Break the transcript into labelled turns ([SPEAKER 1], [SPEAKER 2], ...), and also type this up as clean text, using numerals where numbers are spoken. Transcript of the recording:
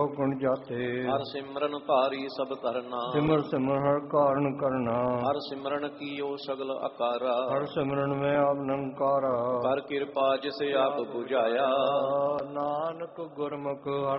[SPEAKER 1] ਗੁਣ ਜਾਤੇ।
[SPEAKER 2] ਹਰ ਸਿਮਰਨ ਭਾਰੀ ਸਭ ਧਰਨਾ,
[SPEAKER 1] ਸਿਮਰ ਸਿਮਰ ਹਰ ਕਾਰਨ ਕਰਨਾ।
[SPEAKER 2] ਹਰ ਸਿਮਰਨ ਕੀਓ ਸਗਲ ਆਕਾਰਾ,
[SPEAKER 1] ਹਰ ਸਿਮਰਨ ਮੈਂ ਆਪ ਨਿਰੰਕਾਰਾ।
[SPEAKER 2] ਕਰ ਕਿਰਪਾ ਜਿਸ ਆਪ 부ਝਾਇਆ,
[SPEAKER 1] ਨਾਨਕ ਗੁਰਮੁਖ